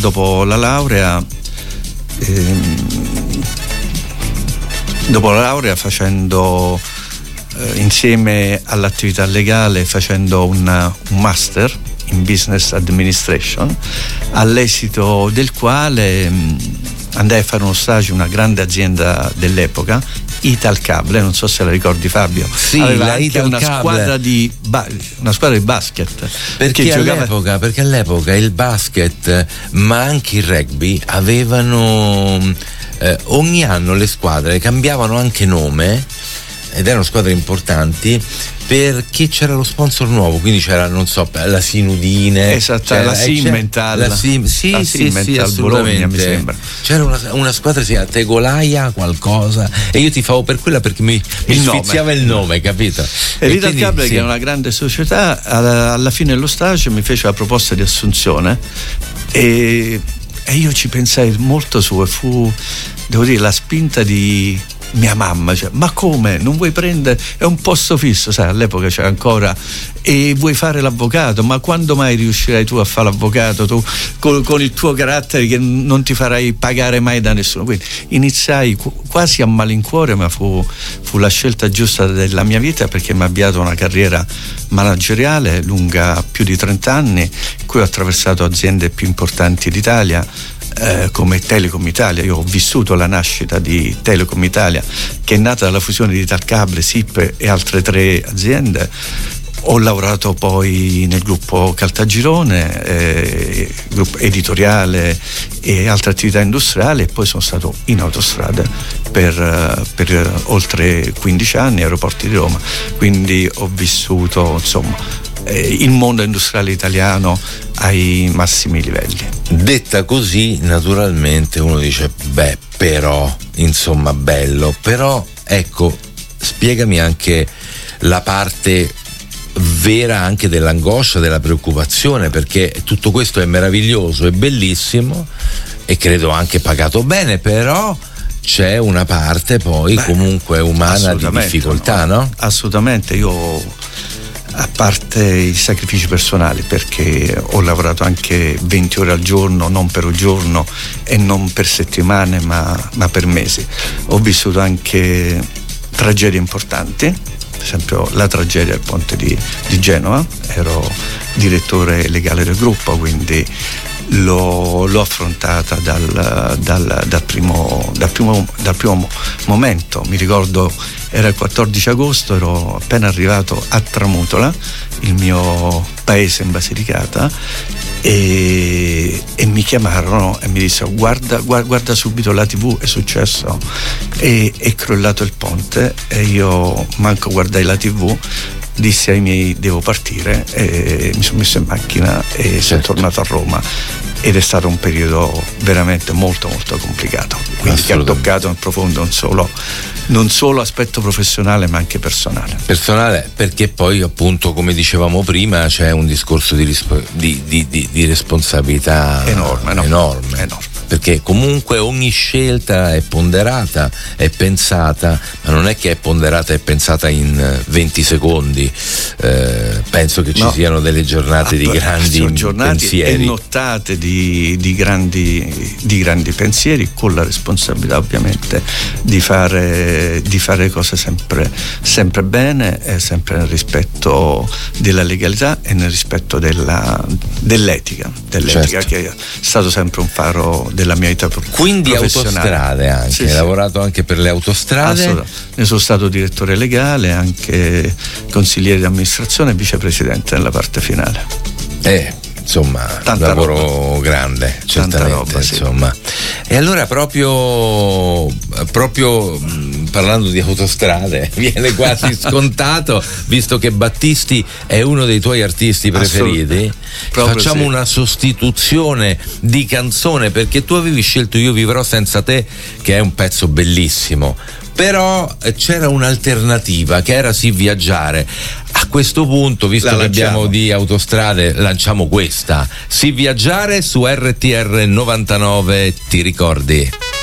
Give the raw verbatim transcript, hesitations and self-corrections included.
dopo la laurea ehm, dopo la laurea facendo eh, insieme all'attività legale facendo una, un master in business administration, all'esito del quale mh, andai a fare uno stage in una grande azienda dell'epoca, Italcable, non so se la ricordi Fabio. Sì, aveva la anche Italcable. una squadra di ba- una squadra di basket. Perché giocava... all'epoca, perché all'epoca il basket, ma anche il rugby avevano eh, ogni anno le squadre cambiavano anche nome ed erano squadre importanti perché c'era lo sponsor nuovo, quindi c'era, non so, la Sinudine, esatto, la Simmental, la Sim, sì, la sì, Simmental, sì, assolutamente. Bologna, mi sembra. C'era una, una squadra che si chiama Tegolaia qualcosa e io tifavo per quella perché mi, mi sfiziava il nome, capito? E l'Italcable, sì, che è una grande società, alla, alla fine dello stage mi fece la proposta di assunzione e, e io ci pensai molto su e fu, devo dire, la spinta di mia mamma, cioè, ma come, non vuoi prendere, è un posto fisso, sai, all'epoca c'era ancora, e vuoi fare l'avvocato, ma quando mai riuscirai tu a fare l'avvocato, tu con, con il tuo carattere che non ti farai pagare mai da nessuno? Quindi iniziai quasi a malincuore, ma fu, fu la scelta giusta della mia vita, perché mi ha avviato una carriera manageriale lunga più di trenta anni, in cui ho attraversato aziende più importanti d'Italia, Eh, come Telecom Italia. Io ho vissuto la nascita di Telecom Italia, che è nata dalla fusione di Italcable, S I P e altre tre aziende. Ho lavorato poi nel gruppo Caltagirone, eh, gruppo editoriale e altre attività industriali, e poi sono stato in autostrada per, per oltre quindici anni, Aeroporti di Roma, quindi ho vissuto, insomma, il mondo industriale italiano ai massimi livelli. Detta così, naturalmente uno dice, beh, però, insomma, bello, però ecco, spiegami anche la parte vera anche dell'angoscia, della preoccupazione, perché tutto questo è meraviglioso, è bellissimo e credo anche pagato bene, però c'è una parte poi Beh, comunque umana di difficoltà, no? no? Assolutamente, io, a parte i sacrifici personali, perché ho lavorato anche venti ore al giorno, non per un giorno e non per settimane, ma, ma per mesi. Ho vissuto anche tragedie importanti, per esempio la tragedia del ponte di, di Genova. Ero direttore legale del gruppo, quindi l'ho, l'ho affrontata dal, dal, dal, primo, dal, primo, dal primo momento. Mi ricordo, era il quattordici agosto, ero appena arrivato a Tramutola, il mio paese in Basilicata, e, e mi chiamarono e mi dissero guarda, guarda, guarda subito la tivù, è successo, e è crollato il ponte. E io manco guardai la tivù, dissi ai miei devo partire, e mi sono messo in macchina e sono tornato a Roma, ed è stato un periodo veramente molto molto complicato, quindi che ha toccato nel profondo non solo non solo aspetto professionale ma anche personale. Personale, perché poi appunto, come dicevamo prima, c'è un discorso di, rispo- di, di, di, di responsabilità enorme, no? enorme. enorme. Perché comunque ogni scelta è ponderata, è pensata, ma non è che è ponderata e pensata in venti secondi. Eh, penso che ci no. siano delle giornate ah, di grandi giornate pensieri e nottate di, di, grandi, di grandi pensieri, con la responsabilità ovviamente di fare, di fare cose sempre, sempre bene, e sempre nel rispetto della legalità e nel rispetto della, dell'etica, dell'etica certo. che è stato sempre un faro della mia vita professionale. Quindi autostrade anche, sì, hai sì. lavorato anche per le autostrade? Ne sono stato direttore legale, anche consigliere di amministrazione e vicepresidente nella parte finale. Eh, insomma, un lavoro roba. grande, certamente, roba, insomma. Sì. E allora proprio, proprio parlando di autostrade, viene quasi scontato, visto che Battisti è uno dei tuoi artisti preferiti, facciamo sì. una sostituzione di canzone, perché tu avevi scelto Io vivrò senza te, che è un pezzo bellissimo, però c'era un'alternativa che era Sì viaggiare. A questo punto, visto La che lanciamo. abbiamo di autostrade, lanciamo questa, Sì viaggiare su R T R novantanove, ti ricordi?